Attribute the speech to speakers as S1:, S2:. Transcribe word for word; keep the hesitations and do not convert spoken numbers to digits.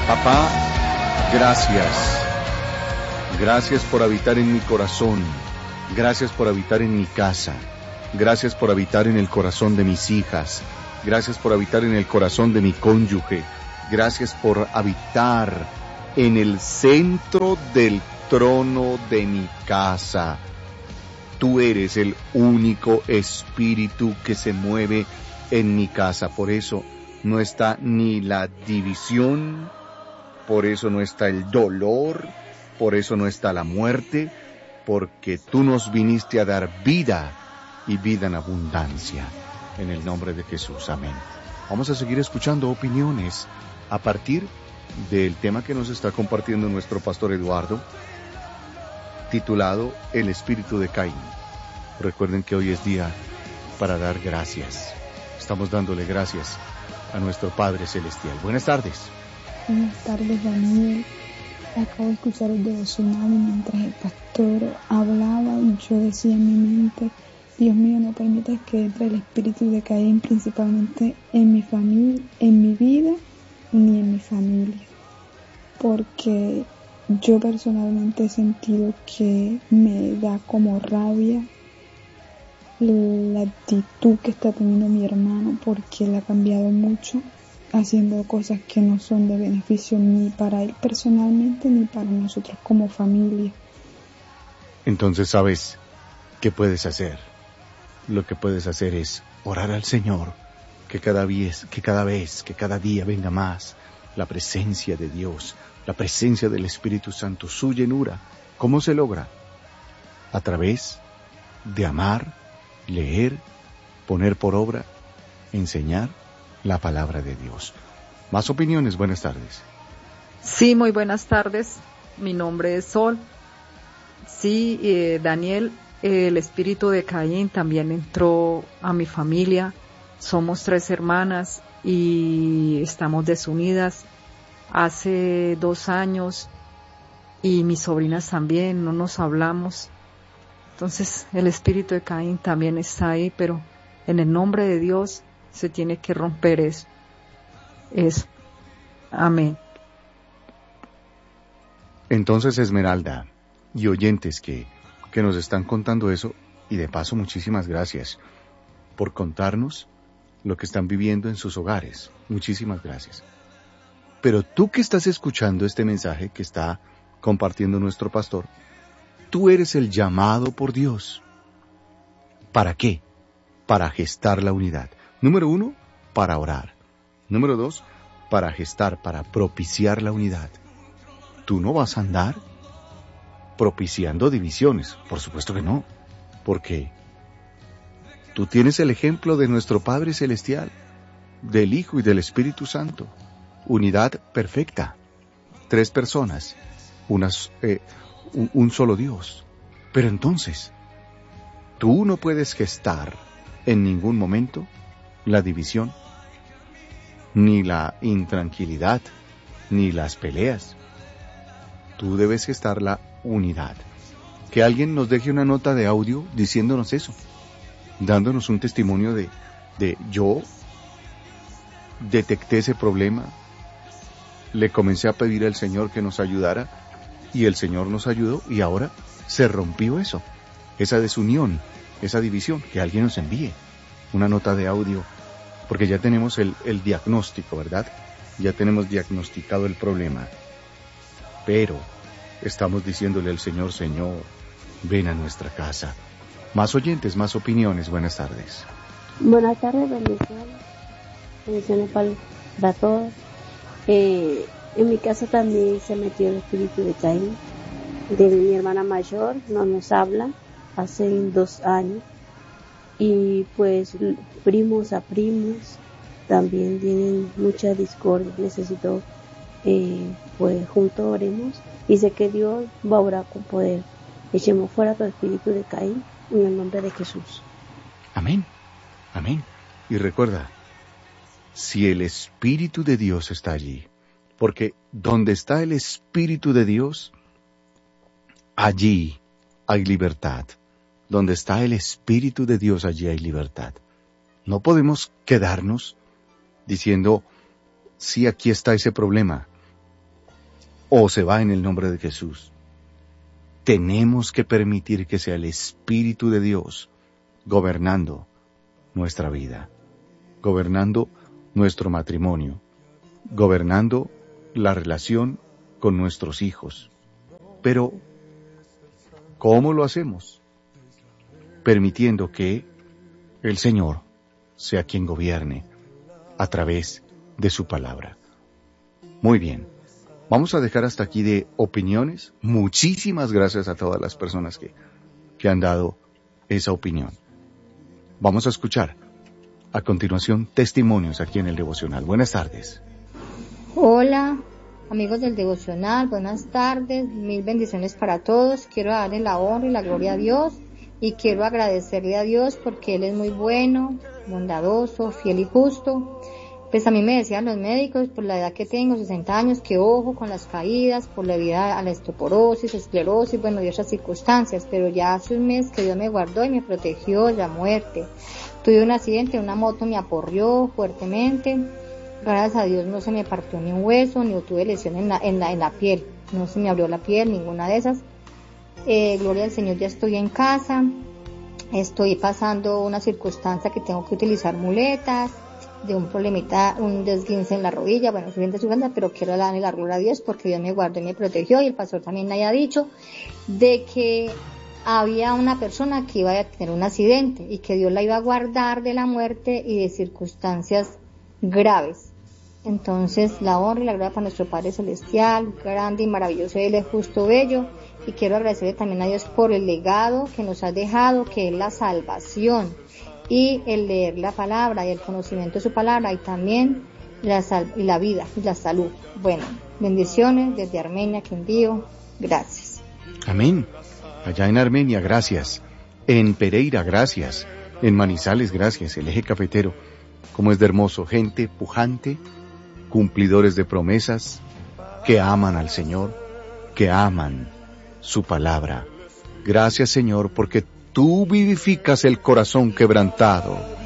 S1: Papá, gracias. Gracias por habitar en mi corazón. Gracias por habitar en mi casa. Gracias por habitar en el corazón de mis hijas. Gracias por habitar en el corazón de mi cónyuge. Gracias por habitar en el centro del trono de mi casa. Tú eres el único espíritu que se mueve en mi casa. Por eso no está ni la división, por eso no está el dolor, por eso no está la muerte, porque tú nos viniste a dar vida y vida en abundancia. En el nombre de Jesús, amén. Vamos a seguir escuchando opiniones a partir del tema que nos está compartiendo nuestro pastor Eduardo, titulado El espíritu de Caín. Recuerden que hoy es día para dar gracias. Estamos dándole gracias a nuestro Padre Celestial. Buenas tardes.
S2: Buenas tardes, Daniel. Acabo de escuchar el devocional y mientras el pastor hablaba, yo decía en mi mente: Dios mío, no permitas que entre el espíritu de Caín principalmente en mi familia, en mi vida, ni en mi familia. Porque yo personalmente he sentido que me da como rabia la actitud que está teniendo mi hermano, porque él ha cambiado mucho, haciendo cosas que no son de beneficio ni para él personalmente ni para nosotros como familia.
S1: Entonces, ¿sabes qué puedes hacer? Lo que puedes hacer es orar al Señor, que cada vez, que cada vez, que cada día venga más la presencia de Dios, la presencia del Espíritu Santo, su llenura. ¿Cómo se logra? A través de amar, leer, poner por obra, enseñar la palabra de Dios. Más opiniones, buenas tardes.
S3: Sí, muy buenas tardes. Mi nombre es Sol. Sí, eh, Daniel, eh, el espíritu de Caín también entró a mi familia. Somos tres hermanas y estamos desunidas hace dos años y mis sobrinas también, no nos hablamos. Entonces el espíritu de Caín también está ahí, pero en el nombre de Dios se tiene que romper eso. Eso. Amén.
S1: Entonces, Esmeralda y oyentes que, que nos están contando eso, y de paso muchísimas gracias por contarnos lo que están viviendo en sus hogares. Muchísimas gracias. Pero tú que estás escuchando este mensaje que está compartiendo nuestro pastor, tú eres el llamado por Dios. ¿Para qué? Para gestar la unidad. Número uno, para orar. Número dos, para gestar, para propiciar la unidad. Tú no vas a andar propiciando divisiones, por supuesto que no, porque tú tienes el ejemplo de nuestro Padre Celestial, del Hijo y del Espíritu Santo. Unidad perfecta. Tres personas, unas, eh, un, un solo Dios. Pero entonces, tú no puedes gestar en ningún momento la división, ni la intranquilidad, ni las peleas. Tú debes gestar la unidad. Que alguien nos deje una nota de audio diciéndonos eso, dándonos un testimonio de, de yo detecté ese problema, le comencé a pedir al Señor que nos ayudara y el Señor nos ayudó y ahora se rompió eso, esa desunión, esa división. Que alguien nos envíe una nota de audio, porque ya tenemos el, el diagnóstico, ¿verdad? Ya tenemos diagnosticado el problema, pero estamos diciéndole al Señor: Señor, ven a nuestra casa. Más oyentes, más opiniones, buenas tardes.
S4: Buenas tardes, bendiciones. Bendiciones para, para todos. Eh, en mi casa también se metió el espíritu de Caín. De mi hermana mayor no nos habla hace dos años. Y pues primos a primos también tienen mucha discordia. Necesito, eh, pues juntos oremos y sé que Dios va a orar con poder. Echemos fuera todo espíritu de Caín en el nombre de Jesús.
S1: Amén, amén. Y recuerda, si el Espíritu de Dios está allí, porque donde está el Espíritu de Dios, allí hay libertad. Donde está el Espíritu de Dios, allí hay libertad. No podemos quedarnos diciendo: sí, aquí está ese problema, o se va en el nombre de Jesús. Tenemos que permitir que sea el Espíritu de Dios gobernando nuestra vida, gobernando nuestro matrimonio, gobernando la relación con nuestros hijos. Pero, ¿cómo lo hacemos? Permitiendo que el Señor sea quien gobierne a través de su palabra. Muy bien, vamos a dejar hasta aquí de opiniones. Muchísimas gracias a todas las personas que, que han dado esa opinión. Vamos a escuchar a continuación testimonios aquí en el devocional. Buenas tardes.
S5: Hola, amigos del devocional, buenas tardes, mil bendiciones para todos. Quiero darle la honra y la gloria a Dios y quiero agradecerle a Dios porque Él es muy bueno, bondadoso, fiel y justo. Pues a mí me decían los médicos, por la edad que tengo, sesenta años, que ojo con las caídas, por la vida a la osteoporosis, esclerosis, bueno, y otras circunstancias, pero ya hace un mes que Dios me guardó y me protegió de la muerte. Tuve un accidente, una moto me aporrió fuertemente, gracias a Dios no se me partió ni un hueso, ni tuve lesión en la, en la, en la piel, no se me abrió la piel, ninguna de esas. Eh, gloria al Señor, ya estoy en casa, estoy pasando una circunstancia que tengo que utilizar muletas, de un problemita, un desguince en la rodilla, bueno, soy bien desguince, pero quiero darle la gloria a Dios porque Dios me guardó y me protegió, y el pastor también me haya dicho de que había una persona que iba a tener un accidente y que Dios la iba a guardar de la muerte y de circunstancias graves. Entonces, la honra y la gloria para nuestro Padre Celestial, grande y maravilloso, Él es justo, bello, y quiero agradecerle también a Dios por el legado que nos ha dejado, que es la salvación, y el leer la palabra y el conocimiento de su palabra, y también la, sal- y la vida y la salud. Bueno, bendiciones desde Armenia que envío, gracias.
S1: Amén. Allá en Armenia, gracias. En Pereira, gracias. En Manizales, gracias. El eje cafetero, como es de hermoso, gente pujante, cumplidores de promesas, que aman al Señor, que aman su palabra. Gracias, Señor, porque tú vivificas el corazón quebrantado